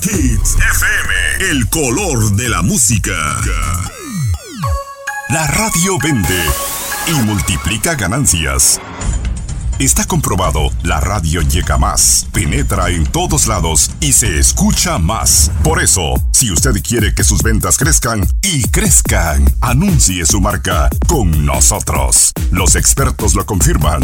Hits FM, el color de la música. La radio vende y multiplica ganancias. Está comprobado, la radio llega más, penetra en todos lados y se escucha más. Por eso, si usted quiere que sus ventas crezcan y crezcan, anuncie su marca con nosotros. Los expertos lo confirman.